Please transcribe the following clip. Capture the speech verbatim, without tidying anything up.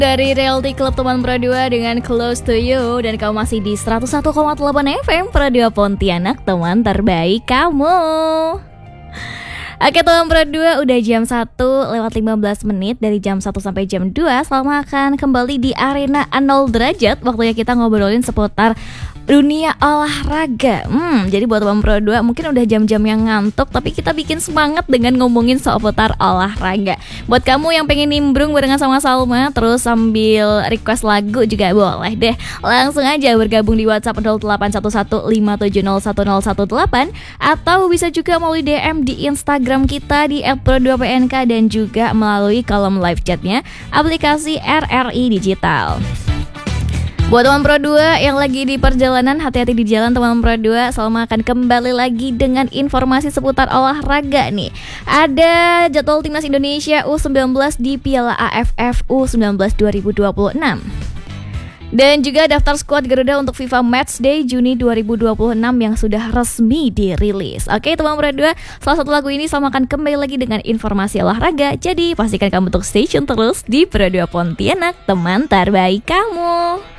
Dari Realty Club teman Pro dua dengan Close to You. Dan kamu masih di seratus satu koma delapan F M Pro dua Pontianak, teman terbaik kamu. Oke teman Pro dua, udah jam satu lewat lima belas menit. Dari jam satu sampai jam dua Salma akan kembali di Arena nol derajat. Waktunya kita ngobrolin seputar dunia olahraga. Hmm, jadi buat teman Pro dua mungkin udah jam-jam yang ngantuk, tapi kita bikin semangat dengan ngomongin seputar olahraga. Buat kamu yang pengen nimbrung barengan sama Salma, terus sambil request lagu juga boleh deh. Langsung aja bergabung di WhatsApp nol delapan satu satu lima tujuh nol satu nol satu delapan, atau bisa juga melalui D M di Instagram kita di et pro dua p n k, dan juga melalui kolom live chatnya aplikasi R R I Digital. Buat teman Pro dua yang lagi di perjalanan, hati-hati di jalan teman Pro dua. Salma akan kembali lagi dengan informasi seputar olahraga nih. Ada jadwal timnas Indonesia U sembilan belas di Piala A F F U sembilan belas dua ribu dua puluh enam. Dan juga daftar skuad Garuda untuk FIFA Matchday Juni dua ribu dua puluh enam yang sudah resmi dirilis. Oke teman Pro dua, salah satu lagu ini Salma akan kembali lagi dengan informasi olahraga. Jadi pastikan kamu untuk stay tune terus di Pro dua Pontianak, teman terbaik kamu.